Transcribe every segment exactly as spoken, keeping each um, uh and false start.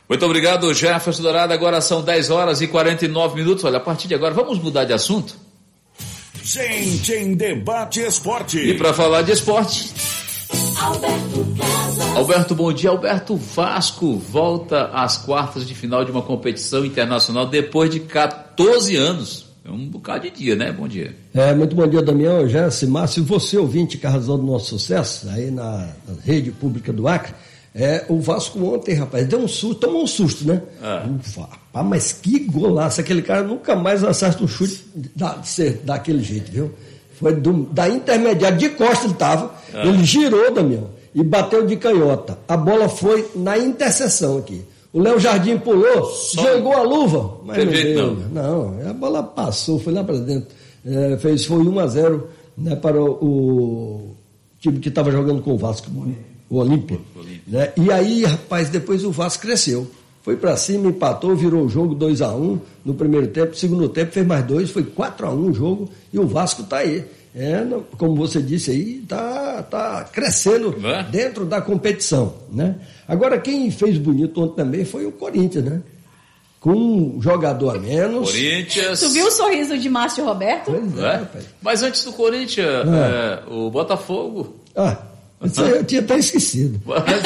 Muito obrigado, Jefferson Dourado. Agora são dez horas e quarenta e nove minutos. Olha, a partir de agora, vamos mudar de assunto? Gente em Debate Esporte. E para falar de esporte... Alberto Casas. Alberto, bom dia. Alberto, Vasco volta às quartas de final de uma competição internacional depois de quatorze anos. É um bocado de dia, né? Bom dia. É, muito bom dia, Damião, Jéssica, Márcio. Você, ouvinte, que é a razão do nosso sucesso, aí na, na rede pública do Acre, é, o Vasco ontem, rapaz, deu um susto, tomou um susto, né? Ah. Ufa, rapaz, mas que golaço. Aquele cara nunca mais acerta um chute da, daquele jeito, viu? Foi do, da intermediária, de costa ele estava, ah. ele girou, Damião, e bateu de canhota. A bola foi na interseção aqui. O Léo Jardim pulou, Só jogou a luva, mas não deu. Não. não, a bola passou, foi lá para dentro. É, fez, foi um a zero, né, para o, o time que estava jogando com o Vasco, o Olímpia. Né? E aí, rapaz, depois o Vasco cresceu. Foi para cima, empatou, virou o jogo dois a um no primeiro tempo. No segundo tempo fez mais dois, foi quatro a um o jogo e o Vasco está aí. É, como você disse aí, está tá crescendo é? dentro da competição. Né? Agora, quem fez bonito ontem também foi o Corinthians, né? Com um jogador a menos. Corinthians. Tu viu o sorriso de Márcio Roberto? Pois é, rapaz. Mas antes do Corinthians, é. É, o Botafogo. Ah, isso eu tinha até esquecido.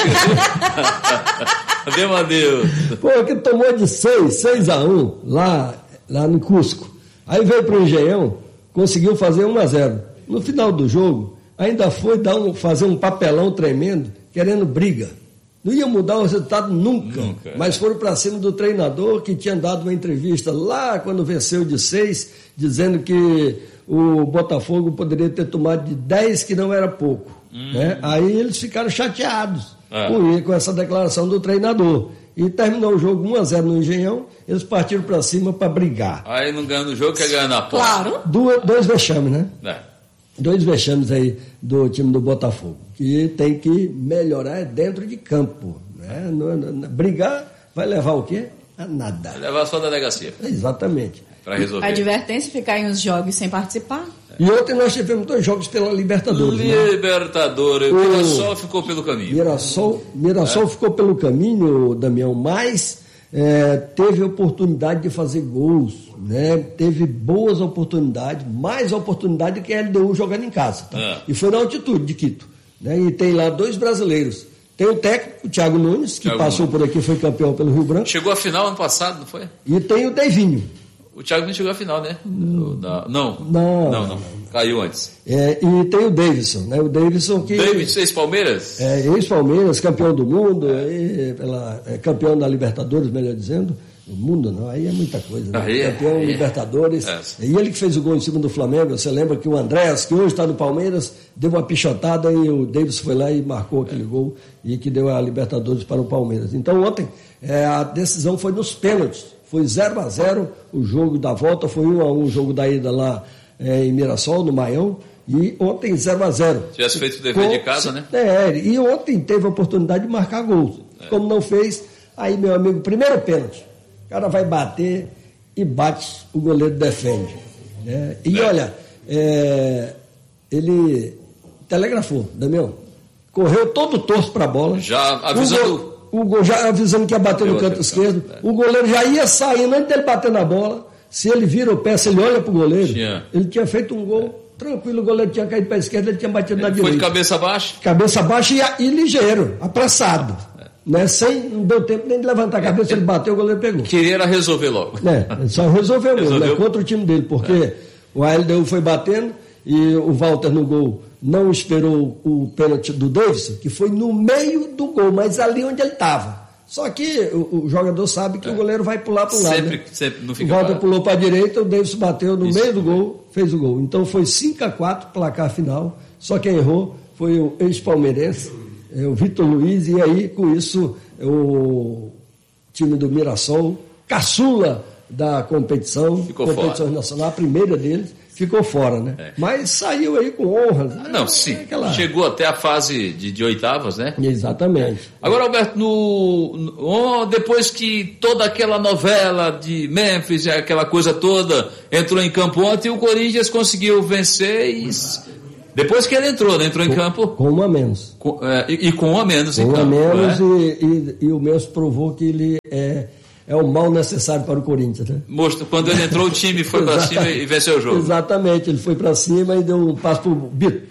Meu adeus. Pô, que tomou de seis, seis a um lá, lá no Cusco. Aí veio pro Engenhão, conseguiu fazer um a zero. No final do jogo, ainda foi dar um, fazer um papelão tremendo, querendo briga. Não ia mudar o resultado nunca, nunca. Mas foram para cima do treinador que tinha dado uma entrevista lá quando venceu de seis, dizendo que o Botafogo poderia ter tomado de dez, que não era pouco. Hum. Né? Aí eles ficaram chateados ah. com, com essa declaração do treinador. E terminou o jogo um a zero no Engenhão, eles partiram para cima para brigar. Aí não ganhando o jogo, quer ganhar na aposta. Claro. Do, dois vexames, né? É. Dois vexames aí do time do Botafogo, que tem que melhorar dentro de campo. Né? Não, não, brigar vai levar o quê? A nada. Vai levar só da delegacia. Exatamente. Para resolver. A advertência, ficar em uns jogos sem participar. E ontem nós tivemos dois jogos pela Libertadores. Libertadores. Né? O Mirassol ficou pelo caminho. Mirassol, Mirassol é. ficou pelo caminho, Damião, mas é, teve oportunidade de fazer gols, né? Teve boas oportunidades, mais oportunidade que a L D U jogando em casa. Tá? É. E foi na altitude de Quito. Né? E tem lá dois brasileiros. Tem o técnico, o Thiago Nunes, que Thiago passou Nunes. por aqui, foi campeão pelo Rio Branco. Chegou à final ano passado, não foi? E tem o Devinho. O Thiago não chegou à final, né? Hum. Não. Não. Não, não. não. Caiu antes. É, e tem o Davidson, né? O Davidson que... Davidson, ex-Palmeiras? É, ex-Palmeiras, campeão do mundo, é. Aí, pela, é, campeão da Libertadores, melhor dizendo. O mundo não, aí é muita coisa. Né? Aí, campeão aí, Libertadores. É. E ele que fez o gol em cima do Flamengo. Você lembra que o Andréas, que hoje está no Palmeiras, deu uma pichotada e o Davidson foi lá e marcou aquele é. gol e que deu a Libertadores para o Palmeiras. Então ontem é, a decisão foi nos pênaltis. Foi zero a zero o jogo da volta, foi um a um o jogo da ida lá é, em Mirassol, no Maião, e ontem zero a zero. Tivesse feito o dever Com, de casa, né? É, e ontem teve a oportunidade de marcar gols. É. Como não fez, aí, meu amigo, primeiro pênalti. O cara vai bater e bate, o goleiro defende. Né? E é. olha, é, ele telegrafou, Damião, correu todo torto para a bola. Já avisando... O gol já avisando que ia bater no canto esquerdo, é. o goleiro já ia saindo antes dele bater na bola. Se ele vira o pé, se ele olha pro goleiro, tinha. ele tinha feito um gol é. tranquilo, o goleiro tinha caído para a esquerda, ele tinha batido ele na direita. Foi de cabeça baixa? Cabeça baixa e, e ligeiro, apressado. É. Né? Sem, não deu tempo nem de levantar a cabeça, é. ele bateu, o goleiro pegou. Queria resolver logo. É, só resolveu mesmo, né? Contra o time dele, porque é. o A L D U foi batendo e o Walter no gol não esperou o pênalti do Davidson, que foi no meio do gol, mas ali onde ele estava. Só que o, o jogador sabe que é. o goleiro vai pular para o lado. Sempre, né? sempre não fica o Walter parado. Pulou para a direita, o Davidson bateu no Isso. meio do gol, fez o gol. Então foi cinco a quatro, placar final. Só quem errou foi o ex-palmeirense, é, o Vitor Luiz, e aí com isso o time do Mirassol, caçula da competição, ficou competição fora. nacional, a primeira deles, ficou fora, né? É. Mas saiu aí com honras. Ah, não, sim. É aquela... Chegou até a fase de, de oitavas, né? Exatamente. Agora, Alberto, no, no, depois que toda aquela novela de Memphis, aquela coisa toda, entrou em campo ontem, o Corinthians conseguiu vencer e Depois que ele entrou, né? Entrou em com, campo... Com um a menos. Com, é, e, e com um a menos com em um campo. Com um a menos né? e, e, e o Menso provou que ele é, é o mal necessário para o Corinthians, né? Mostrou, quando ele entrou, o time foi para cima e venceu o jogo. Exatamente, ele foi para cima e deu um passo para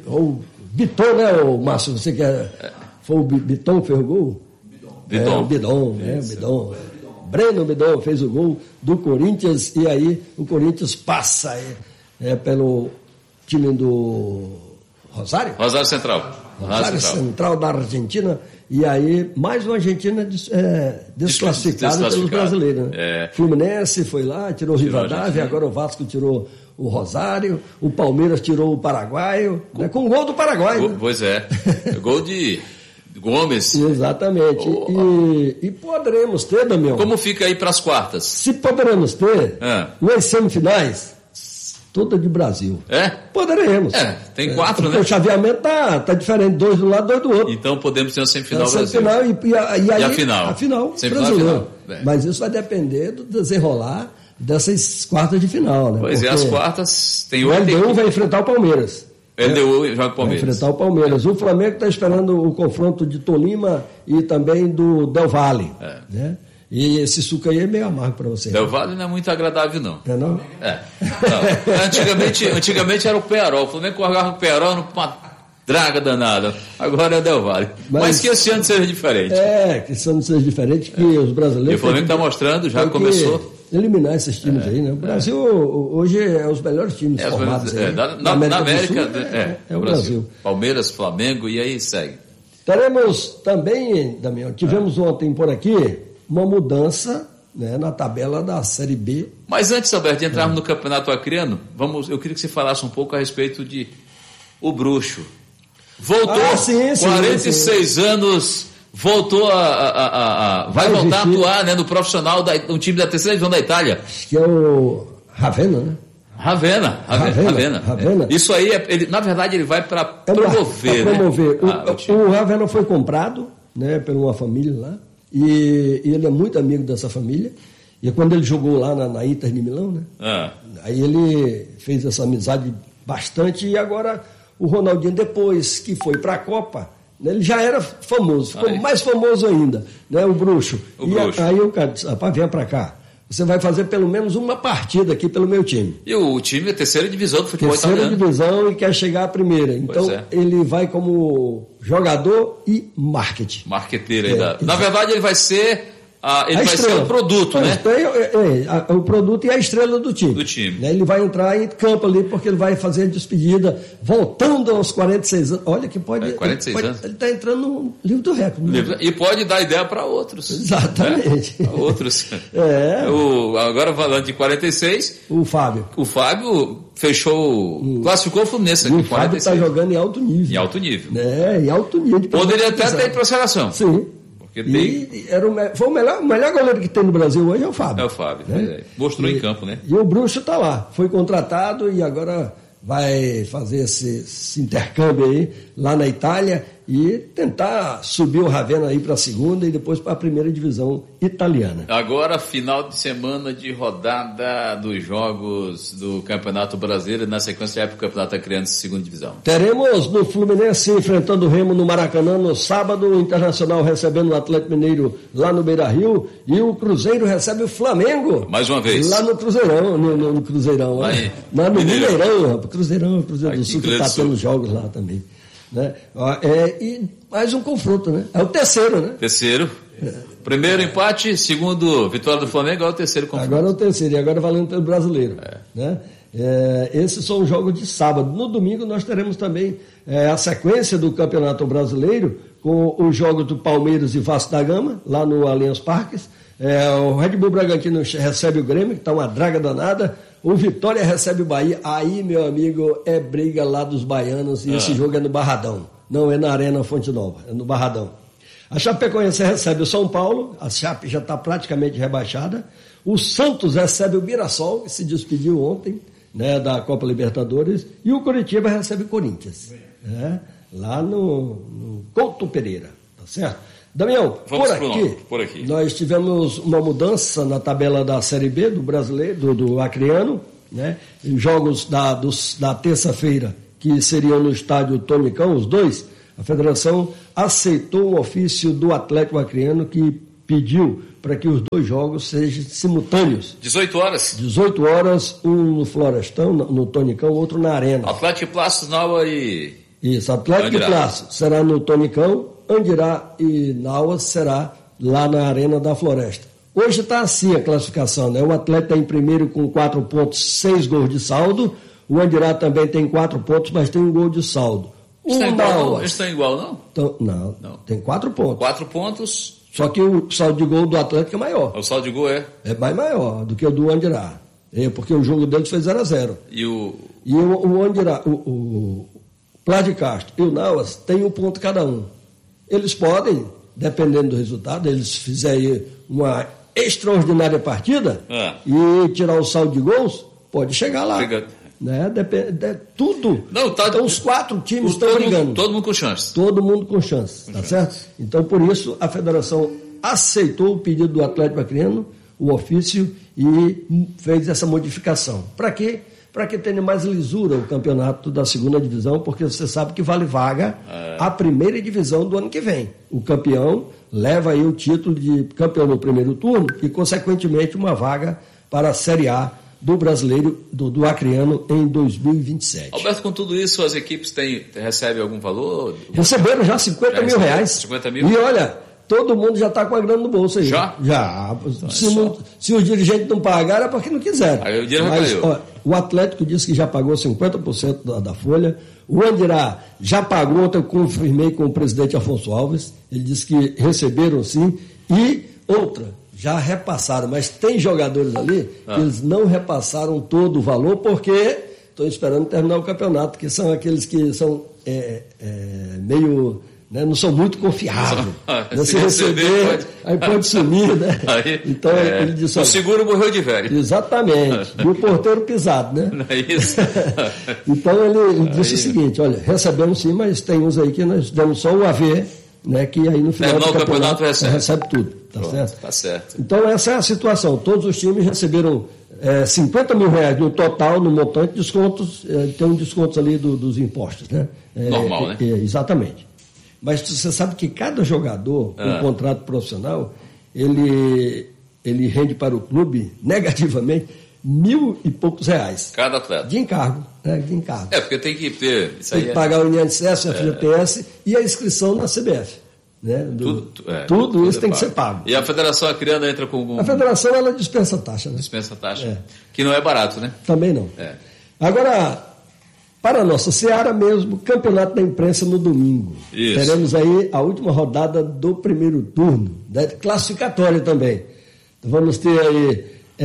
o Biton, né, o Márcio? Você quer... Foi o Biton que fez o gol? Bidon. É, o Bidon, né? O Bidon. Breno Bidon fez o gol do Corinthians e aí o Corinthians passa é, é, pelo time do Rosário? Rosário Central. Rosário, Rosário Central. Central da Argentina. E aí, mais uma Argentina des, é, desclassificada pelos brasileiros. Né? É. Fluminense foi lá, tirou o Rivadavia, agora o Vasco tirou o Rosário, o Palmeiras tirou o Paraguaio, né? Com o gol do Paraguai. Gol, né? Pois é, gol de Gomes. Exatamente. Oh. E, e poderemos ter, Damião. Como fica aí para as quartas? Se poderemos ter, é. nas semifinais, toda de Brasil. É? Poderemos. É, tem quatro, é, né? O chaveamento tá, tá diferente, dois do lado, dois do outro. Então podemos ter uma semifinal a Brasil. Semifinal e, e, a, e, aí, e a final? A final, semifinal brasileiro. Final. Mas isso vai depender do desenrolar dessas quartas de final, né? Pois Porque é, as quartas tem o L D U vai enfrentar o Palmeiras. L D U joga o Palmeiras. Vai enfrentar o Palmeiras. O Flamengo está esperando o confronto de Tolima e também do Del Valle. É. Né? E esse suco aí é meio amargo para você. Del Valle não é muito agradável, não. É não? É. Não. Antigamente, antigamente era o Pearol. O Flamengo corrava o Pearol numa draga danada. Agora é o Del Valle. Mas, Mas que esse ano seja diferente. É, que esse ano seja diferente, que é. os brasileiros... E o Flamengo está mostrando, já começou... eliminar esses times é, aí, né? O Brasil é. hoje é os melhores times é, formados. É, aí, na, na, América, na América Sul, é, é, é o Brasil. Brasil. Palmeiras, Flamengo e aí segue. Teremos também, Damião, tivemos é. ontem por aqui uma mudança, né, na tabela da Série B. Mas antes, Alberto, de entrarmos é. no Campeonato Acreano, vamos, eu queria que você falasse um pouco a respeito de o Bruxo. Voltou, ah, sim, sim, quarenta e seis sim. anos... Voltou a, a, a, a vai, vai voltar existir. a atuar, né, no profissional da, no time da terceira divisão da Itália. Acho que é o Ravenna, né? Ravenna, Ravenna, Ravenna. Ravenna. É. Isso aí, é, ele, na verdade, ele vai para é promover. Pra promover. Né? O, ah, o, o Ravenna foi comprado, né, por uma família lá, e, e ele é muito amigo dessa família. E quando ele jogou lá na, na Inter de Milão, né? Ah. Aí ele fez essa amizade bastante, e agora o Ronaldinho, depois que foi para a Copa, ele já era famoso, ficou aí. mais famoso ainda, né, o Bruxo. O e Bruxo. Aí o cara disse, rapaz, vem pra cá. Você vai fazer pelo menos uma partida aqui pelo meu time. E o time é terceira divisão do futebol terceira italiano. Terceira divisão e quer chegar à primeira. Então, é. ele vai como jogador e marketing. Marqueteiro aí. É, da... Na verdade, ele vai ser... Ah, ele a vai estrela. ser o produto, é, né? É, é, é, o produto e a estrela do time. Do time. Né? Ele vai entrar em campo ali porque ele vai fazer a despedida voltando aos quarenta e seis anos. Olha que pode... É, quarenta e seis ele anos. Ele está entrando no livro do recorde. Né? E pode dar ideia para outros. Exatamente. Né? Para outros. É. O, agora falando de quarenta e seis... O Fábio. O Fábio fechou... O, classificou o Fluminense aqui. O Fábio está jogando em alto nível. Em alto nível. É, em alto nível. Poderia até ter ido para a seleção. Sim. E tem... era o, foi o melhor, o melhor goleiro que tem no Brasil hoje é o Fábio. É o Fábio, né? Mostrou e, em campo, né? E o Bruxo está lá, foi contratado e agora vai fazer esse, esse intercâmbio aí lá na Itália e tentar subir o Ravenna aí para a segunda e depois para a primeira divisão italiana. Agora, final de semana de rodada dos jogos do Campeonato Brasileiro, na sequência para o Campeonato Acreano de segunda divisão. Teremos no Fluminense enfrentando o Remo no Maracanã no sábado, o Internacional recebendo o Atlético Mineiro lá no Beira-Rio e o Cruzeiro recebe o Flamengo. Mais uma vez. Lá no Cruzeirão, no, no, no Cruzeirão. Lá, né? lá no Mineirão, Mineirão Cruzeirão, Cruzeiro do Sul, que está tendo jogos lá também. Né? É, e mais um confronto, né? É o terceiro, né? Terceiro. É. Primeiro empate, segundo vitória do Flamengo, agora é o terceiro confronto. Agora é o terceiro, e agora valendo pelo brasileiro. É. Né? É, esses são os jogos de sábado. No domingo nós teremos também é, a sequência do Campeonato Brasileiro, com os jogos do Palmeiras e Vasco da Gama, lá no Allianz Parques. É, o Red Bull Bragantino recebe o Grêmio, que está uma draga danada. O Vitória recebe o Bahia. Aí, meu amigo, é briga lá dos baianos. E ah. esse jogo é no Barradão. Não é na Arena Fonte Nova, é no Barradão. A Chapecoense recebe o São Paulo. A Chape já está praticamente rebaixada. O Santos recebe o Mirassol, que se despediu ontem, né, da Copa Libertadores. E o Curitiba recebe o Corinthians. Né, lá no, no Couto Pereira. Tá certo? Damião, por aqui, por aqui, nós tivemos uma mudança na tabela da Série B do brasileiro, do, do acreano, né? Em jogos da, dos, da terça-feira que seriam no estádio Tonicão, os dois, a federação aceitou um ofício do Atlético Acreano que pediu para que os dois jogos sejam simultâneos. dezoito horas? dezoito horas, um no Florestão, no Tonicão, outro na Arena. Atlético Plácido, Naua e... Isso, Atlético e Plácido será no Tonicão, Andirá e Naua será lá na Arena da Floresta. Hoje está assim a classificação, né? O Atlético está em primeiro com quatro pontos, seis gols de saldo. O Andirá também tem quatro pontos, mas tem um gol de saldo. Está Um igual, Naua- não? Eles estão igual, não? Então, não, Não. tem quatro pontos. Quatro pontos, Só que o saldo de gol do Atlético é maior. o saldo de gol é... É mais maior do que o do Andirá. É porque o jogo deles foi zero a zero. E o... E o, o Andirá, o, o Plá de Castro e o Nauas têm um ponto cada um. Eles podem, dependendo do resultado, eles fizerem uma extraordinária partida Ah. e tirar o saldo de gols, pode chegar lá. Chega. Né? Depende, de, tudo. Não, tá- então os quatro times estão todo, brigando. mundo, todo mundo com chance. Todo mundo com chance, tá certo? Então, por isso, a federação aceitou o pedido do Atlético Acreano, o ofício, e fez essa modificação. Para quê? Para que tenha mais lisura o campeonato da segunda divisão, porque você sabe que vale vaga à primeira divisão do ano que vem. O campeão leva aí o título de campeão no primeiro turno e, consequentemente, uma vaga para a Série A do brasileiro, do, do Acreano, em dois mil e vinte e sete. Alberto, com tudo isso, as equipes têm, recebem algum valor? Receberam já cinquenta Já mil receberam reais. cinquenta mil? E olha, todo mundo já está com a grana no bolso aí. Já? Já. Se, é não- só. se os dirigentes não pagaram, é porque não quiseram. Aí o dinheiro já Mas, caiu. ó, o Atlético disse que já pagou cinquenta por cento da, da folha. O Andirá já pagou, ontem eu confirmei com o presidente Afonso Alves. Ele disse que receberam sim. E outra, já repassaram, mas tem jogadores ali Ah. que eles não repassaram todo o valor porque estão esperando terminar o campeonato, que são aqueles que são é, é, meio... né, não são muito confiáveis. Ah, Né, se se receber, receber, pode- aí pode sumir, né? Aí, então é, ele disse... o olha, seguro morreu de velho. exatamente. E o porteiro pisado, né? Não é isso? Então ele, ele disse Aí. o seguinte, olha, recebemos sim, mas tem uns aí que nós demos só o A V, né, que aí no final Terminou do o campeonato, campeonato recebe. tudo, tá Pronto, certo? tá certo. Então essa é a situação. Todos os times receberam é, cinquenta mil reais no total, no montante, descontos, é, tem um descontos ali do- dos impostos, né? É, Normal, é, né? é, exatamente. Mas você sabe que cada jogador com Ah. contrato profissional, ele, ele rende para o clube, negativamente, mil e poucos reais. Cada atleta. De encargo, né? De encargo. É, porque tem que ter. Isso Tem aí que é, pagar o I N S S, o F G T S e a inscrição na C B F. Né? Do- tudo, tu- é, tudo isso é tem que ser pago. E a Federação Acreana entra com um A federação, ela dispensa taxa, né? dispensa taxa, É. que não é barato, né? Também não. É. Agora, para a nossa Seara mesmo, campeonato da imprensa no domingo. Isso. Teremos aí a última rodada do primeiro turno, né? Classificatória também. Então, vamos ter aí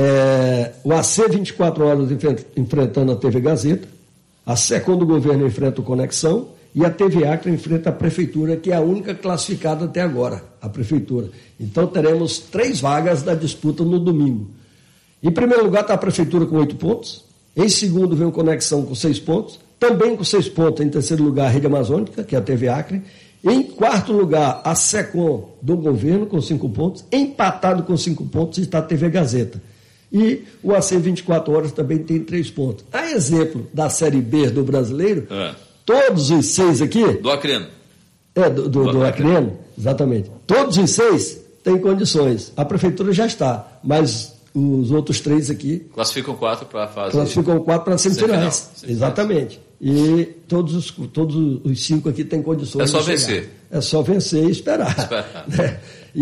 é, o A C vinte e quatro horas enfren- enfrentando a T V Gazeta, a SECOM do governo enfrenta o Conexão e a T V Acre enfrenta a Prefeitura, que é a única classificada até agora, a Prefeitura. Então teremos três vagas da disputa no domingo. Em primeiro lugar está a Prefeitura com oito pontos. Em segundo vem o Conexão com seis pontos. Também com seis pontos, em terceiro lugar, a Rede Amazônica, que é a T V Acre. Em quarto lugar, a SECOM do governo, com cinco pontos. Empatado com cinco pontos está a T V Gazeta. E o A C vinte e quatro horas também tem três pontos. A exemplo da Série B do Brasileiro, É. todos os seis aqui, Do Acreano. é, do, do, Do do Acreano. Acreano, exatamente. Todos os seis têm condições. A Prefeitura já está, mas os outros três aqui Classificam quatro para a fase. classificam quatro para semifinais. Semifinal, semifinais. Exatamente. E todos os, todos os cinco aqui têm condições É só de chegar. vencer. É só vencer e esperar. Esperar. Né? E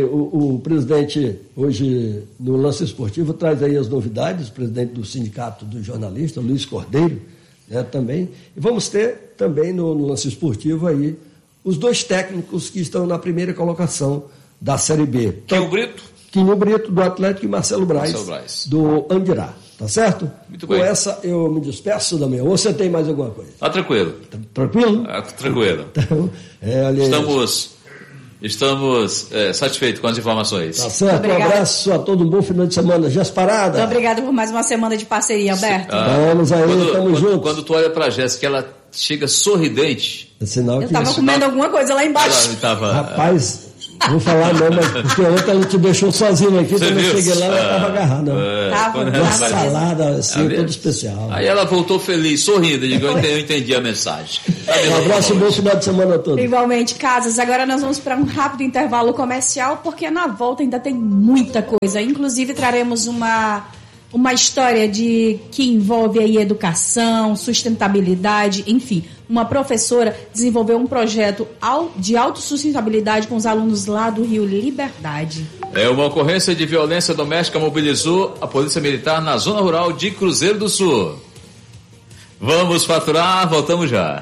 o, o presidente, hoje, no Lance Esportivo, traz aí as novidades, o presidente do Sindicato dos Jornalistas, Luiz Cordeiro, né, também. E vamos ter também no, no Lance Esportivo aí os dois técnicos que estão na primeira colocação da Série B. Que é o Brito? Quinho Brito, do Atlético, e Marcelo Braz, Marcelo Braz. do Andirá. Tá certo? Muito Com bem. essa eu me despeço da minha. Ou você tem mais alguma coisa? Tá tranquilo. Tá tranquilo? Tá tranquilo. Então, é, olha aí. Estamos, estamos é, satisfeitos com as informações. Tá certo? Um Obrigada. abraço a todo um bom final de semana. Jéssica Parada. Muito obrigada por mais uma semana de parceria, Alberto. Ah, Vamos aí, quando, tamo quando, juntos. quando tu olha pra Jéssica, ela chega sorridente. É sinal Eu que... tava comendo alguma coisa lá embaixo. Ela tava, Rapaz, Vou falar não, mas porque ontem ela te deixou sozinho aqui, Você quando eu viu? cheguei lá, ela estava agarrada. É, Tava, quando tava. ela Uma vai- salada assim, Tá toda especial. Aí ela voltou feliz, sorrindo. Eu digo, eu entendi, eu entendi a mensagem. Cadê Um o abraço e Paulo? bom final de semana todo. Igualmente, Casas. Agora nós vamos para um rápido intervalo comercial, porque na volta ainda tem muita coisa. Inclusive, traremos uma, uma história de que envolve aí educação, sustentabilidade, enfim. Uma professora desenvolveu um projeto au- de autossustentabilidade com os alunos lá do Rio Liberdade. É, uma ocorrência de violência doméstica mobilizou a Polícia Militar na zona rural de Cruzeiro do Sul. Vamos faturar, voltamos já.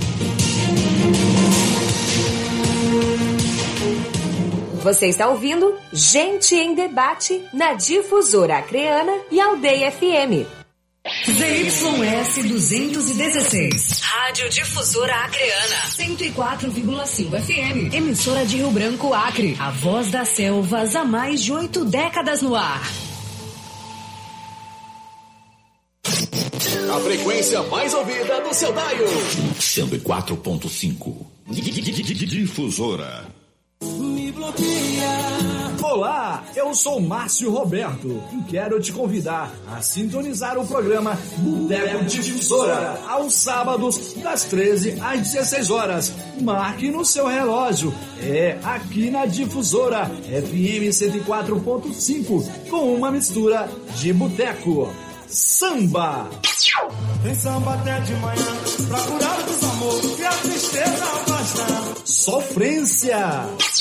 Você está ouvindo Gente em Debate na Difusora Acreana e Aldeia F M. Z Y S duzentos e dezesseis. Rádio Difusora Acreana. cento e quatro vírgula cinco F M. Emissora de Rio Branco, Acre. A voz das selvas há mais de oito décadas no ar. A frequência mais ouvida do seu Daio. cento e quatro ponto cinco. Difusora. Me bloqueia. Olá, eu sou Márcio Roberto e quero te convidar a sintonizar o programa Boteco Difusora aos sábados das treze às dezesseis horas. Marque no seu relógio. É aqui na Difusora F M cento e quatro ponto cinco com uma mistura de boteco. Samba. Tem samba até de manhã pra curar o desamor e a tristeza afastar. Sofrência.